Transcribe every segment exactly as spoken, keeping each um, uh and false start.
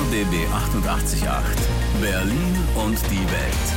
R B B achtundachtzig Komma acht. Berlin und die Welt.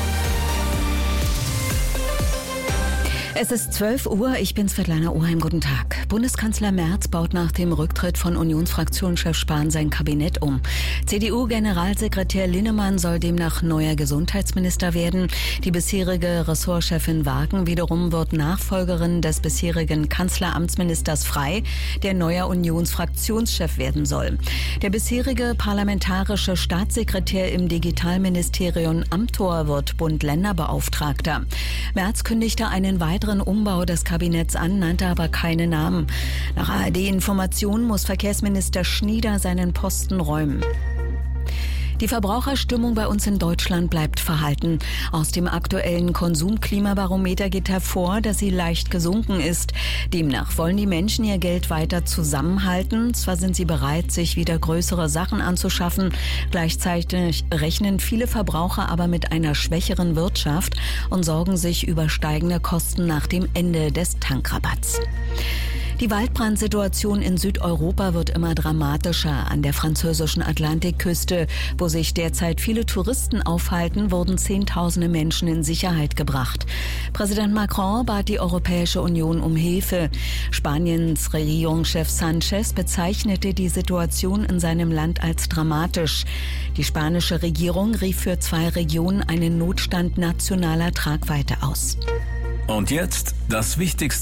Es ist zwölf Uhr, ich bin Svetlana Oheim, guten Tag. Bundeskanzler Merz baut nach dem Rücktritt von Unionsfraktionschef Spahn sein Kabinett um. C D U-Generalsekretär Linnemann soll demnach neuer Gesundheitsminister werden. Die bisherige Ressortchefin Wagen wiederum wird Nachfolgerin des bisherigen Kanzleramtsministers Frey, der neuer Unionsfraktionschef werden soll. Der bisherige parlamentarische Staatssekretär im Digitalministerium Amthor wird Bund-Länder-Beauftragter. Merz kündigte einen weiteren Umbau des Kabinetts an, nannte aber keine Namen. Nach A R D-Informationen muss Verkehrsminister Schnieder seinen Posten räumen. Die Verbraucherstimmung bei uns in Deutschland bleibt verhalten. Aus dem aktuellen Konsumklimabarometer geht hervor, dass sie leicht gesunken ist. Demnach wollen die Menschen ihr Geld weiter zusammenhalten. Zwar sind sie bereit, sich wieder größere Sachen anzuschaffen. Gleichzeitig rechnen viele Verbraucher aber mit einer schwächeren Wirtschaft und sorgen sich über steigende Kosten nach dem Ende des Tankrabatts. Die Waldbrandsituation in Südeuropa wird immer dramatischer. An der französischen Atlantikküste, wo sich derzeit viele Touristen aufhalten, wurden Zehntausende Menschen in Sicherheit gebracht. Präsident Macron bat die Europäische Union um Hilfe. Spaniens Regierungschef Sanchez bezeichnete die Situation in seinem Land als dramatisch. Die spanische Regierung rief für zwei Regionen einen Notstand nationaler Tragweite aus. Und jetzt das Wichtigste